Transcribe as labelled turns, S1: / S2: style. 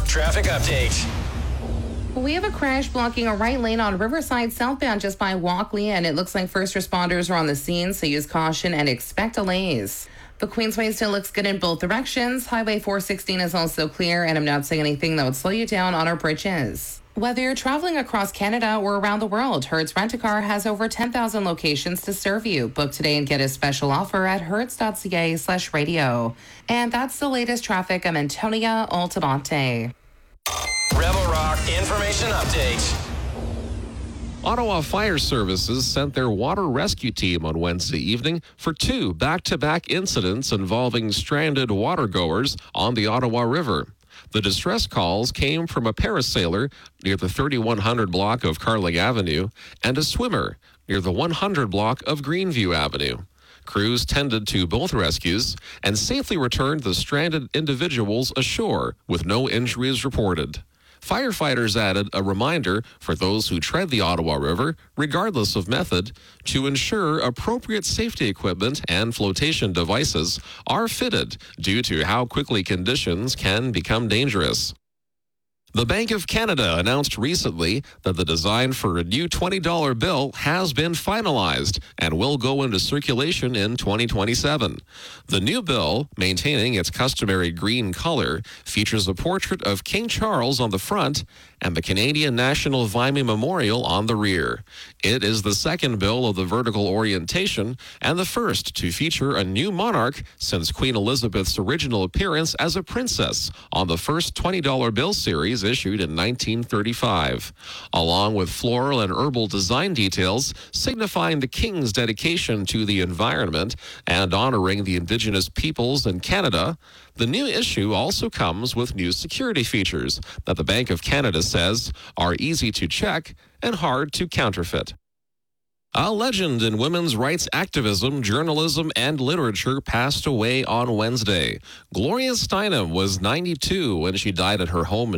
S1: traffic update.
S2: We have a crash blocking a right lane on Riverside southbound just by Walkley, and it looks like first responders are on the scene, so use caution and expect delays. The Queensway still looks good in both directions. Highway 416 is also clear, and I'm not seeing anything that would slow you down on our bridges. Whether you're traveling across Canada or around the world, Hertz Rent-A-Car has over 10,000 locations to serve you. Book today and get a special offer at hertz.ca/radio. And that's the latest traffic. I'm Antonia Altamonte.
S1: Rebel Rock Information Update.
S3: Ottawa Fire Services sent their water rescue team on Wednesday evening for two back-to-back incidents involving stranded watergoers on the Ottawa River. The distress calls came from a parasailer near the 3100 block of Carling Avenue and a swimmer near the 100 block of Greenview Avenue. Crews tended to both rescues and safely returned the stranded individuals ashore with no injuries reported. Firefighters added a reminder for those who tread the Ottawa River, regardless of method, to ensure appropriate safety equipment and flotation devices are fitted due to how quickly conditions can become dangerous. The Bank of Canada announced recently that the design for a new $20 bill has been finalized and will go into circulation in 2027. The new bill, maintaining its customary green color, features a portrait of King Charles on the front and the Canadian National Vimy Memorial on the rear. It is the second bill of the vertical orientation and the first to feature a new monarch since Queen Elizabeth's original appearance as a princess on the first $20 bill series issued in 1935, along with floral and herbal design details signifying the King's dedication to the environment and honoring the Indigenous peoples in Canada. The new issue also comes with new security features that the Bank of Canada says are easy to check and hard to counterfeit. A legend in women's rights activism, journalism, and literature passed away on Wednesday. Gloria Steinem was 92 when she died at her home in